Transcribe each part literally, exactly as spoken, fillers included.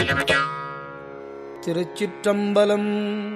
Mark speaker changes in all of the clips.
Speaker 1: திருச்சிற்றம்பலம்.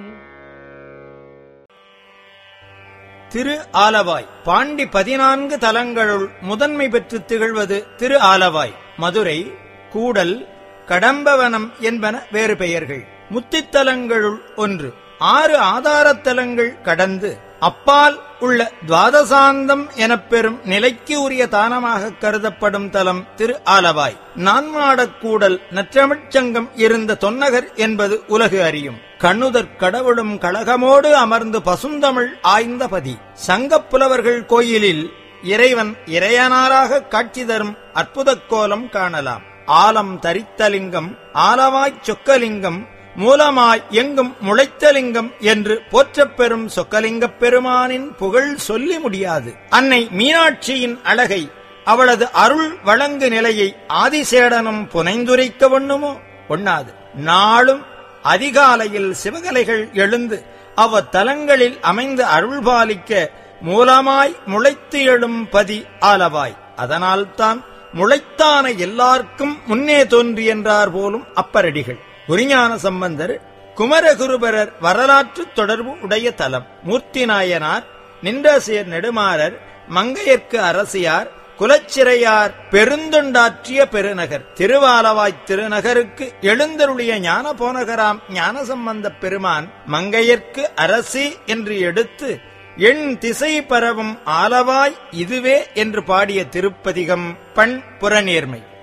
Speaker 2: திரு ஆலவாய் பாண்டி பதினான்கு தலங்களுள் முதன்மை பெற்று திகழ்வது திரு ஆலவாய். மதுரை, கூடல், கடம்பவனம் என்பன வேறு பெயர்கள். முத்தித்தலங்களுள் ஒன்று. ஆறு ஆதாரத்தலங்கள் கடந்து அப்பால் உள்ள துவாதசாந்தம் எனப்பெறும் நிலைக்கு உரிய தானமாக கருதப்படும் தலம் திரு ஆலவாய். நான்மாடக்கூடல் நற்றமிழ்ச்சங்கம் இருந்த தொன்னகர் என்பது உலகு அறியும். கண்ணுதற் கடவுளும் கழகமோடு அமர்ந்து பசுந்தமிழ் ஆய்ந்த பதி. சங்கப் புலவர்கள் கோயிலில் இறைவன் இறையனாராக காட்சி தரும் அற்புதக் கோலம் காணலாம். ஆலம் தரித்தலிங்கம், ஆலவாய்ச் சொக்கலிங்கம், மூலமாய் எங்கும் முளைத்தலிங்கம் என்று போற்றப் பெறும் சொக்கலிங்கப் பெருமானின் புகழ் சொல்லி முடியாது. அன்னை மீனாட்சியின் அழகை, அவளது அருள் வழங்கு நிலையை ஆதிசேடனும் புனைந்துரைக்க ஒண்ணுமோ ஒண்ணாது. நாளும் அதிகாலையில் சிவகலைகள் எழுந்து அவ்வத்தலங்களில் அமைந்து அருள்பாலிக்க மூலமாய் முளைத்து எழும் பதி ஆலவாய். அதனால்தான் முளைத்தான எல்லாருக்கும் முன்னே தோன்றி என்றார் போலும் அப்பரடிகள். குறிஞான சம்பந்தர் குமரகுருபரர் வரலாற்று தொடர்பு உடைய தலம். மூர்த்தி நாயனார், நின்றசேர் நெடுமாறர், மங்கையர்க்கு அரசியார், குலச்சிறையார் பெருந்தொண்டாற்றிய பெருநகர். திருவாலவாய்த் திருநகருக்கு எழுந்தருளிய ஞான போனகராம் ஞானசம்பந்தப் பெருமான் மங்கையர்க்கு அரசி என்று எடுத்து எண் திசை பரவும் ஆலவாய் இதுவே என்று பாடிய திருப்பதிகம் பண் புறநேர்மை.